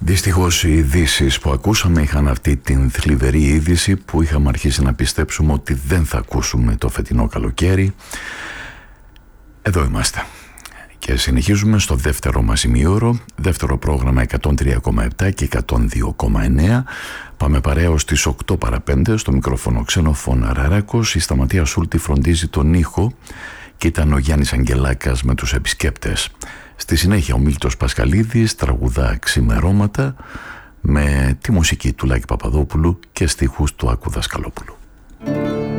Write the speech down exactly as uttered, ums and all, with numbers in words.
Δυστυχώς οι ειδήσεις που ακούσαμε είχαν αυτή την θλιβερή είδηση που είχαμε αρχίσει να πιστέψουμε ότι δεν θα ακούσουμε το φετινό καλοκαίρι. Εδώ είμαστε και συνεχίζουμε στο δεύτερο μας ημίωρο, δεύτερο πρόγραμμα εκατόν τρία κόμμα επτά και εκατόν δύο κόμμα εννέα. Πάμε παρέα ως τις οκτώ παρά πέντε, στο μικρόφωνο Ξενοφών Αραράκος. Η Σταματία Σούλτη φροντίζει τον ήχο και ήταν ο Γιάννης Αγγελάκας με τους επισκέπτες. Στη συνέχεια ο Μίλτος Πασχαλίδης τραγουδά Ξημερώματα με τη μουσική του Λάκη Παπαδόπουλου και στίχους του Άκου Δασκαλόπουλου.